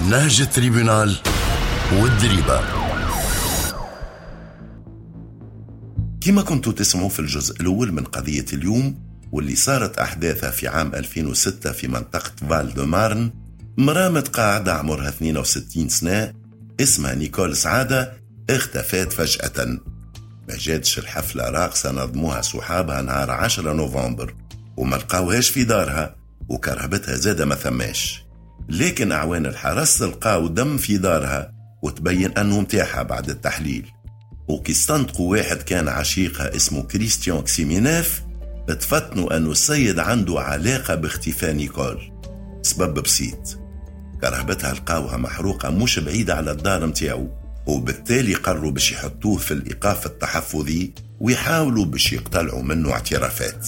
نهج التريبونال والدريبة. كما كنتوا تسمعوا في الجزء الأول من قضية اليوم واللي صارت أحداثها في عام 2006 في منطقة فال دو مارن، مرأة متقاعدة عمرها 62 سنة اسمها نيكول سعادة اختفت فجأة. ما جاتش الحفلة راقصة نظموها صحابها نهار 10 نوفمبر وما لقاوهاش في دارها، وكرهبتها زادة ما ثماش. لكن أعوان الحرس لقاو دم في دارها وتبين أنه متاحة بعد التحليل. وكي استنطقوا واحد كان عشيقها اسمه كريستيان كسيميناف، اتفتنوا أنه السيد عنده علاقة باختفاء نيكول. سبب بسيط، كرهبتها لقاوها محروقة مش بعيدة على الدار متاعو، وبالتالي قرروا باش يحطوه في الإيقاف التحفظي ويحاولوا باش يقتلعوا منه اعترافات.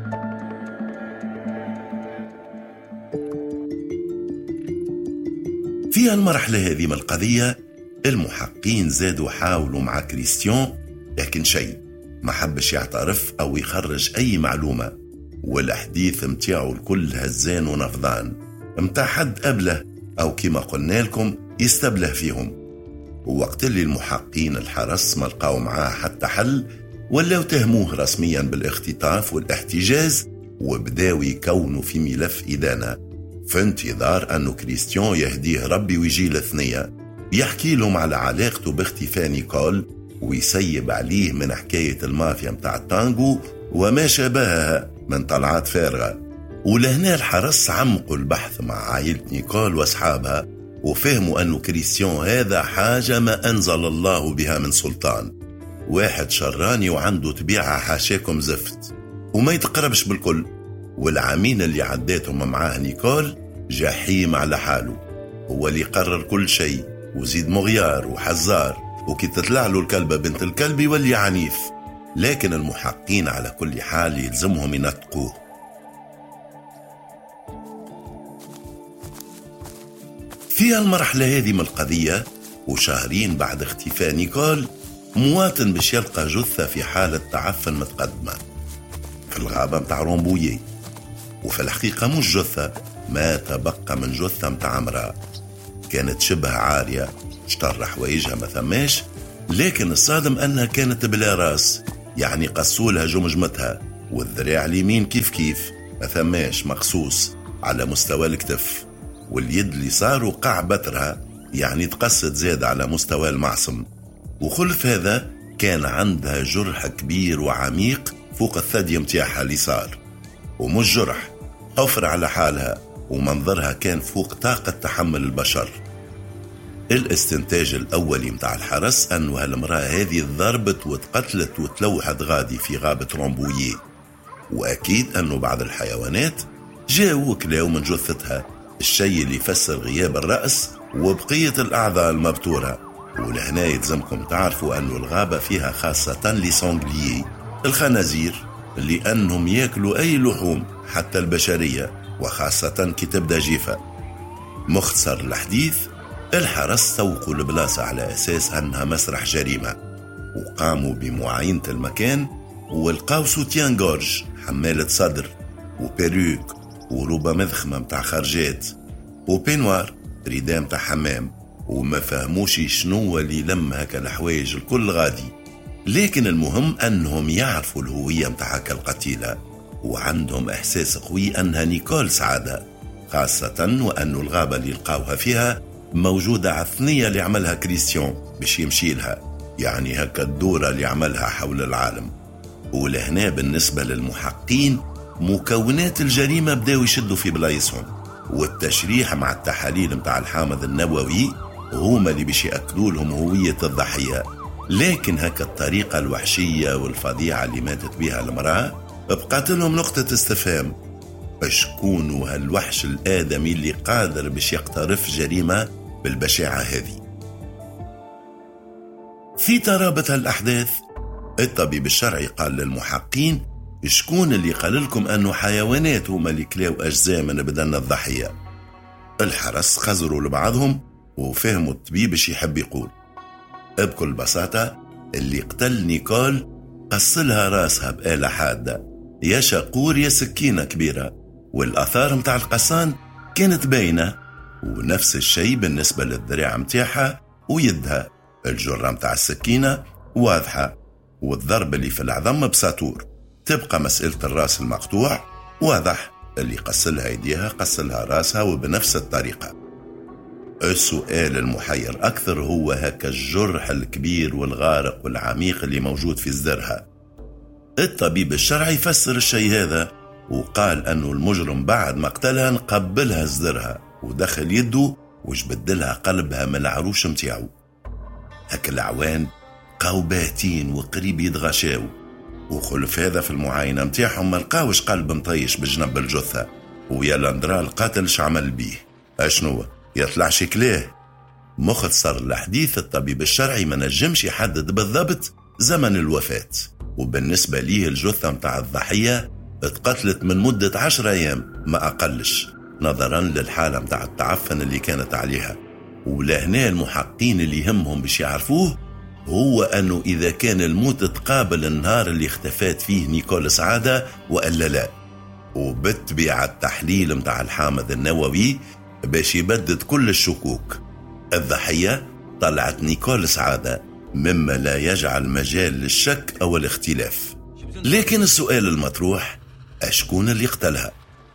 في المرحلة هذه من القضية المحققين زادوا حاولوا مع كريستيان، لكن شيء ما حبش يعترف أو يخرج أي معلومة، والأحديث متاعه الكل هزان ونفضان متاع حد قبله أو كما قلنا لكم يستبله فيهم. ووقت اللي المحققين الحرس ما لقاو معاه حتى حل ولاو تهموه رسميا بالاختطاف والاحتجاز، وبداو يكونوا في ملف إدانة في انتظار أنه كريستيان يهديه ربي ويجي للثنية يحكي لهم على علاقته باختفاء نيكول ويسيب عليه من حكاية المافيا متاع التانجو وما شابهها من طلعات فارغة. ولهنا الحرس عمقوا البحث مع عائلة نيكول واصحابها وفهموا أنه كريستيان هذا حاجة ما أنزل الله بها من سلطان، واحد شراني وعنده طبيعة حاشاكم زفت وما يتقربش بالكل. والعامين اللي عديتهم معاه نيكول جحيم على حاله، هو اللي قرر كل شيء وزيد مغيار وحزار، وكي تطلع له الكلبة بنت الكلب يولي عنيف. لكن المحققين على كل حال يلزمهم ينطقوه. في المرحلة هذه من القضية وشهرين بعد اختفاء نيكول، مواطن باش يلقى جثة في حالة تعفن متقدمة في الغابة متاع رومبويي، وفي الحقيقة مش جثة، ما تبقى من جثة متاع امرأة كانت شبه عارية، اشتر حوايجها ما ثماش، لكن الصادم أنها كانت بلا راس، يعني قصولها جمجمتها، والذراع اليمين كيف ما ثماش مقصوص على مستوى الكتف، واليد اللي صار وقع بترها يعني تقصد زاد على مستوى المعصم. وخلف هذا كان عندها جرح كبير وعميق فوق الثدي متاعها اللي صار، ومش جرح، حفر على حالها، ومنظرها كان فوق طاقة تحمل البشر. الاستنتاج الأولي متاع الحرس أنه هالمرأة هذه ضربت وتقتلت وتلوحت غادي في غابة رومبويي، وأكيد أنه بعض الحيوانات جاءوا وكلاو من جثتها، الشيء اللي يفسر غياب الرأس وبقية الأعضاء المبتورة. ولهنا يلزمكم تعرفوا أنه الغابة فيها خاصة لسانجليي الخنازير اللي أنهم يأكلوا أي لحوم حتى البشرية، وخاصة كي تبدأ جيفة. مختصر الحديث، الحرس سوقوا البلاصة على أساس أنها مسرح جريمة، وقاموا بمعاينة المكان ولقاو سوتيان جورج حمالة صدر وبيروك وروبة مذخمة متاع خرجات وبينوار ريدام متاع حمام، وما فهموش شنو اللي لم هكا الحوايج الكل غادي. لكن المهم أنهم يعرفوا الهوية متاع هكا القتيلة، وعندهم إحساس قوي أنها نيكول سعادة، خاصة وأن الغابة اللي لقاوها فيها موجودة على الثنية اللي عملها كريستيان باش يمشي لها، يعني هكا الدورة اللي عملها حول العالم. ولهنا بالنسبة للمحققين مكونات الجريمة بداوا يشدوا في بلايصهم، والتشريح مع التحاليل متاع الحامض النووي هما اللي باش يأكدوا لهم هوية الضحية. لكن هكا الطريقة الوحشية والفظيعة اللي ماتت بها المرأة بقات لهم نقطة استفهام، شكون هالوحش الآدمي اللي قادر باش يقترف جريمة بالبشاعة هذه؟ في ترابط هالأحداث الطبيب الشرعي قال للمحققين شكون اللي قال لكم أنه حيوانات هما اللي كلاو أجزاء من بدن الضحية؟ الحرس خزروا لبعضهم وفهموا الطبيب اش يحب يقول. بكل بساطة اللي قتل نيكول قصلها راسها بآلة حادة، يا شاقور يا سكينة كبيرة، والآثار متاع القصان كانت باينة، ونفس الشيء بالنسبة للذراع متاعها ويدها، الجرة متاع السكينة واضحة، والضرب اللي في العظم بساطور. تبقى مسألة الراس المقطوع واضح، اللي قسلها يديها قسلها راسها وبنفس الطريقة. السؤال المحير أكثر هو هكا الجرح الكبير والغارق والعميق اللي موجود في صدرها. الطبيب الشرعي يفسر الشيء هذا وقال أنه المجرم بعد ما قتلها نقبلها صدرها ودخل يده وجبدلها قلبها من العروش متاعو. هكا العوان قاو باهتين وقريب يتغشاو، وخلف هذا في المعاينة متاعهم ما لقاوش قلب مطيش بجنب الجثة. ويا لاندرا القاتل شعمل بيه اشنو يطلع شكلاه. مختصر الحديث الطبيب الشرعي ما نجمش يحدد بالضبط زمن الوفاة، وبالنسبة ليه الجثة متاع الضحية اتقتلت من مدة 10 أيام ما أقلش، نظرا للحالة متاع التعفن اللي كانت عليها. ولهنا المحققين اللي يهمهم باش يعرفوه هو أنه إذا كان الموت تقابل النهار اللي اختفت فيه نيكول سعادة وإلا لا. وبالطبيعة التحليل متاع الحامض النووي باش يبدد كل الشكوك. الضحية طلعت نيكول سعادة، مما لا يجعل مجال للشك أو الاختلاف. لكن السؤال المطروح أشكون اللي قتلها؟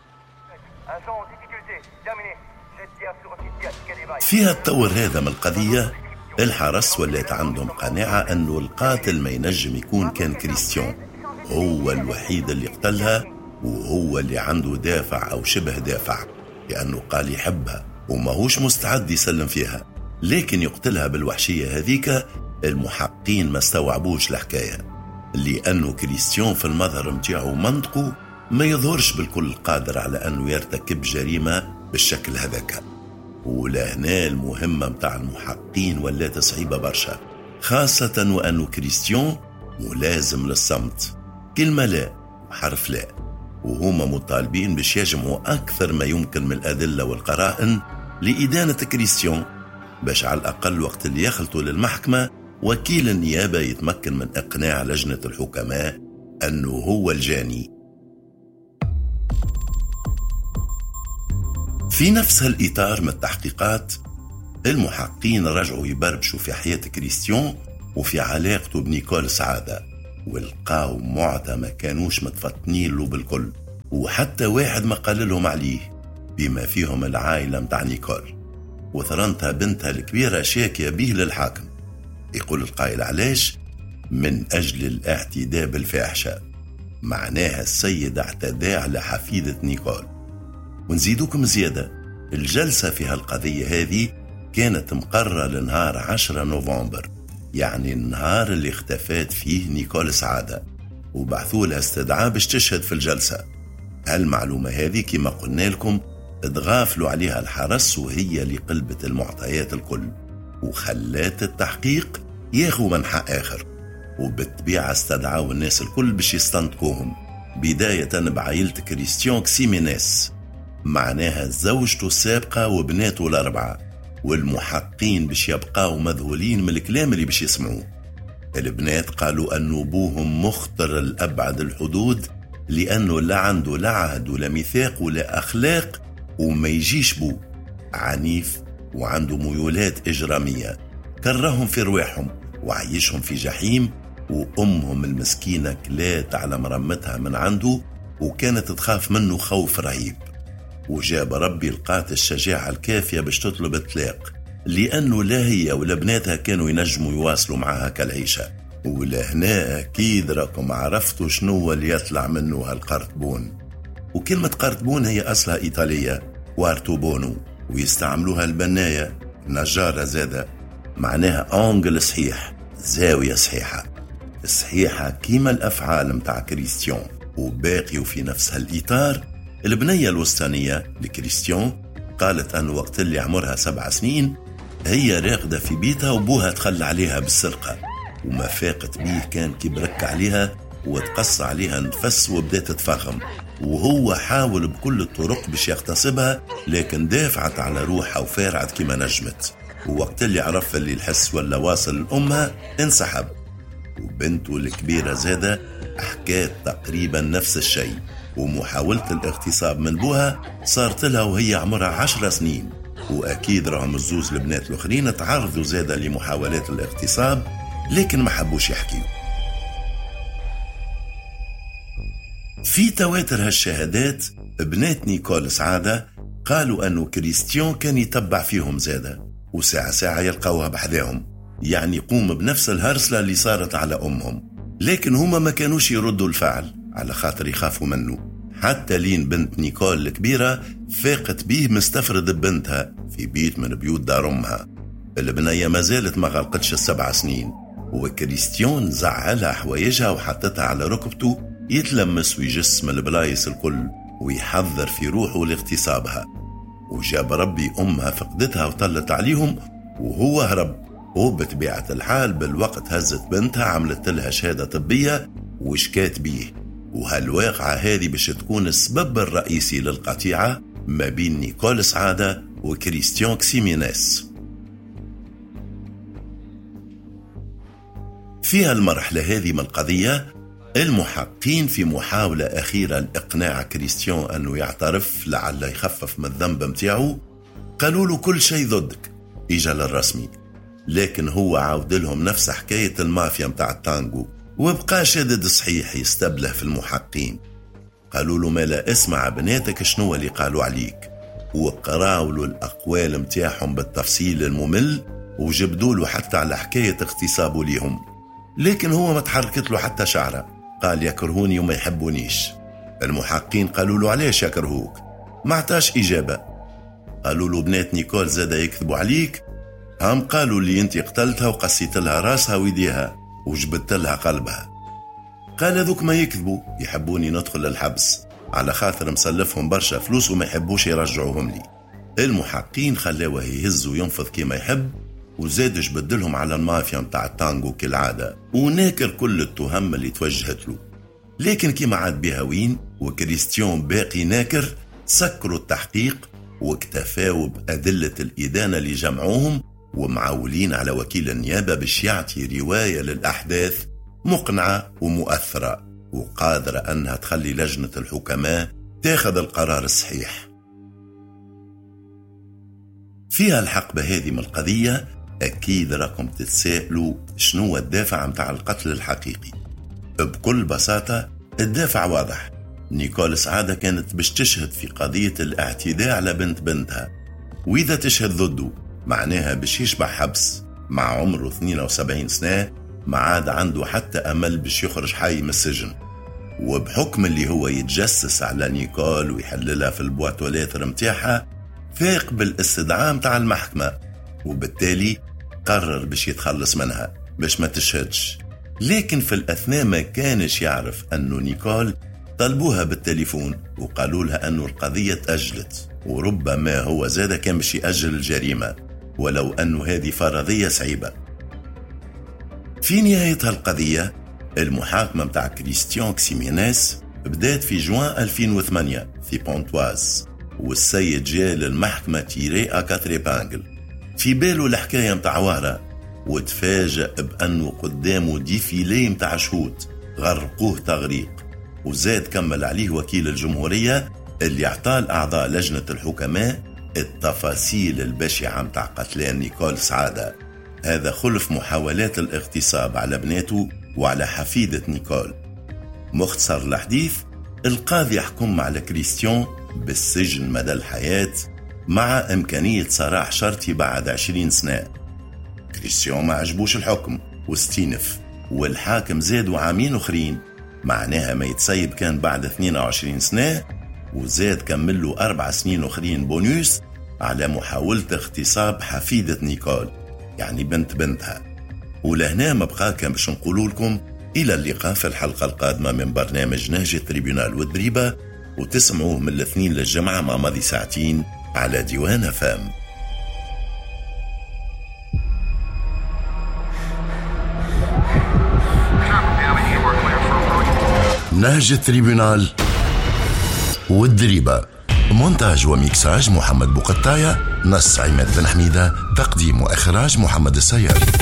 فيها التطور هذا من القضية الحرس ولات عندهم قناعة أنه القاتل ما ينجم يكون كان كريستيان، هو الوحيد اللي قتلها وهو اللي عنده دافع أو شبه دافع، لأنه قال يحبها وماهوش مستعد يسلم فيها. لكن يقتلها بالوحشية هذيك المحققين ما استوعبوش الحكاية، لأنه كريستيان في المظهر متاعه منطقه ما يظهرش بالكل قادر على أنه يرتكب جريمة بالشكل هذاك. ولهنا المهمة متاع المحققين ولات صعيبة برشا، خاصة وأنه كريستيان ملازم للصمت، كلمة لا وحرف لا، وهما مطالبين باش يجمعوا أكثر ما يمكن من الأدلة والقرائن لإدانة كريستيان، باش على الأقل وقت اللي يخلطوا للمحكمة وكيل النيابة يتمكن من إقناع لجنة الحكماء أنه هو الجاني. في نفس الإطار من التحقيقات المحققين رجعوا يبربشوا في حياة كريستيان وفي علاقته بنيكول سعادة، والقاو معطى ما كانوش متفطنين له بالكل، وحتى واحد ما قال لهم عليه، بما فيهم العائلة متاع نيكول وثرنتها بنتها الكبيرة شاكية به للحاكم. يقول القائل علاش؟ من أجل الاعتداء بالفاحشة، معناها السيد اعتدى على حفيدة نيكول. ونزيدوكم زيادة، الجلسة في هالقضية هذه كانت مقررة لنهار 10 نوفمبر، يعني النهار اللي اختفت فيه نيكول سعادة، وبعثوا لها استدعاء باش تشهد في الجلسة. هالمعلومة هذه كما قلنا لكم اتغافلوا عليها الحرس، وهي اللي قلبت المعطيات الكل وخلات التحقيق ياخو منحى آخر. وبالطبيعة استدعوا الناس الكل باش يستنطقوهم، بداية بعائلة كريستيان كسيمينيس، معناها زوجته السابقة وبناته الأربعة، والمحققين باش يبقاو مذهولين من الكلام اللي باش يسمعوه. البنات قالوا أنه أبوهم مخطر الأبعد الحدود، لأنه لا عنده لا عهد ولا ميثاق ولا أخلاق، وما يجيش بو، عنيف وعنده ميولات إجرامية، كرههم في رواحهم وعيشهم في جحيم. وأمهم المسكينة كلات على مرمتها من عنده وكانت تخاف منه خوف رهيب، وجاب ربي لقات الشجاعة الكافية باش تطلب الطلاق، لأنه لا هي ولا بناتها كانوا ينجموا يواصلوا معها كالعيشة. ولهنا أكيد راكم عرفتوا شنو اللي يطلع منه هالقرطبون. وكلمة قرطبون هي أصلها إيطالية، وارتوبونو، ويستعملوها البناية نجارة زادة، معناها أنجل صحيح، زاوية صحيحة، صحيحة كيما الأفعال متاع كريستيان. وباقي في نفس هالإطار البنية الوسطانية لكريستيان قالت أن وقت اللي عمرها 7 سنين هي راقدة في بيتها وبوها تخلى عليها بالسرقة، وما فاقت بيه كان كبرك عليها وتقص عليها نفس وبدأت تتفخم، وهو حاول بكل الطرق باش يغتصبها، لكن دافعت على روحها وفارعت كما نجمت. ووقت اللي عرف اللي الحس ولا واصل لأمها انسحب. وبنته الكبيرة زادة حكات تقريبا نفس الشيء، ومحاولة الاغتصاب من بوها صارت لها وهي عمرها 10 سنين، وأكيد راهم الزوز البنات الأخرين تعرضوا زادة لمحاولات الاغتصاب، لكن ما حبوش يحكيوا. في تواتر هالشهادات بنات نيكول سعادة قالوا أنه كريستيان كان يتبع فيهم زادة، وساعة ساعة يلقوها بحذاهم، يعني يقوم بنفس الهرسلة اللي صارت على أمهم، لكن هما ما كانوش يردوا الفعل على خاطر يخافوا منه. حتى لين بنت نيكول الكبيرة فاقت بيه مستفرد ببنتها في بيت من بيوت دار أمها. البنية ما زالت ما غلقتش 7 سنين، وكريستيان زعلها حوايجها وحطتها على ركبته يتلمس ويجس من البلايص الكل ويحذر في روحه لاغتصابها. وجاب ربي أمها فقدتها وطلت عليهم وهو هرب، وبطبيعة الحال بالوقت هزت بنتها عملت لها شهادة طبية وشكات بيه. وهالواقعة هذه باش تكون السبب الرئيسي للقطيعة ما بين نيكول سعادة وكريستيان كسيمينيس. في هالمرحلة هذه من القضية المحققين في محاولة أخيرة لإقناع كريستيان أنه يعترف لعل يخفف من الذنب متاعه، قالوا له كل شيء ضدك إجا للرسمي، لكن هو عاود لهم نفس حكاية المافيا متاع التانجو وبقى شدد صحيح يستبله في المحققين. قالوا له ما لا اسمع بناتك شنو اللي قالوا عليك، وقراوا له الأقوال متاعهم بالتفصيل الممل وجبدوا له حتى على حكاية اغتصابه ليهم، لكن هو ما تحركت له حتى شعره، قال يكرهوني وما يحبونيش. المحققين قالوا له علاش يكرهوك، ما عطاش إجابة. قالوا له بنات نيكول زادا يكذبوا عليك، هم قالوا لي انت قتلتها وقسيت لها راسها ويديها وجبدت لها قلبها. قال ذوك ما يكذبوا، يحبوني ندخل الحبس على خاطر مسلفهم برشا فلوس وما يحبوش يرجعوهم لي. المحققين خلاوه يهز وينفض كما يحب، وزاد جبدلهم على المافيا متاع التانجو كالعادة وناكر كل التهم اللي توجهت له. لكن كما عاد بها وين وكريستيان باقي ناكر، سكروا التحقيق واكتفاوا بأدلة الإدانة اللي جمعوهم، ومعولين على وكيل النيابة باش يعطي رواية للأحداث مقنعة ومؤثرة وقادرة أنها تخلي لجنة الحكماء تاخذ القرار الصحيح. فيها الحقبة هذه من القضية أكيد راكم تتسائلوا شنو الدافع متاع القتل الحقيقي. بكل بساطة الدافع واضح، نيكول سعادة كانت باش تشهد في قضية الاعتداء على بنتها، وإذا تشهد ضده معناها باش يشبع حبس. مع عمره 72 سنة ما عاد عنده حتى أمل باش يخرج حي من السجن، وبحكم اللي هو يتجسس على نيكول ويحللها في البواتولات متاعها فاق بالاستدعاء متاع المحكمة، وبالتالي قرر باش يتخلص منها باش ما تشهدش. لكن في الأثناء ما كانش يعرف أنه نيكول طلبوها بالتليفون وقالوا لها أنه القضية تأجلت، وربما هو زاد كان باش يأجل الجريمة ولو أنه هذه فرضية صعيبة. في نهاية هالقضية المحاكمة متاع كريستيان كسيمينيس بدأت في جوان 2008 في بونتواز، والسيد جاء للمحكمة تيري أكاتري بانجل في باله الحكاية متاع وهرة، وتفاجأ بأنه قدامه ديفيلي متاع شهود غرقوه تغريق. وزاد كمل عليه وكيل الجمهورية اللي اعطاه الأعضاء لجنة الحكماء التفاصيل البشعة متاع قتلان نيكول سعادة، هذا خلف محاولات الاغتصاب على بناته وعلى حفيدة نيكول. مختصر الحديث، القاضي يحكم على كريستيان بالسجن مدى الحياة مع إمكانية سراح شرطي بعد 20 سنة. كريستيان ما عجبوش الحكم واستينف، والحاكم زادوا عامين أخرين، معناها ما يتسيب كان بعد 22 سنة، وزاد كمل له 4 سنين أخرين بونيوس على محاولة اغتصاب حفيدة نيكول يعني بنتها. ولهنا ما بقى كان باش نقول لكم إلى اللقاء في الحلقة القادمة من برنامج نهج التريبيونال والدريبة، وتسمعوه من الاثنين للجمعة مع ماضي ساعتين على ديوان فام. نهج التريبيونال والدريبة، مونتاج وميكساج محمد بوقتاية، نص عماد بن حميدة، تقديم وإخراج محمد السياري.